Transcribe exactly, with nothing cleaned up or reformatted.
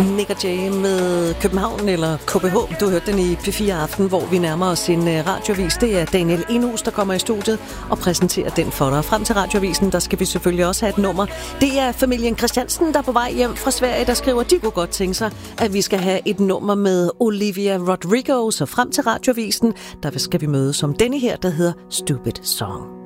Nick og Jay med København eller K B H. Du hørte den i P fire Aften, hvor vi nærmer os en radioavis. Det er Daniel Enhus, der kommer i studiet og præsenterer den for dig. Frem til radioavisen, der skal vi selvfølgelig også have et nummer. Det er familien Christiansen, der er på vej hjem fra Sverige, der skriver, de kunne godt tænke sig, at vi skal have et nummer med Olivia Rodrigo. Så frem til radioavisen, der skal vi mødes om denne her, der hedder Stupid Song.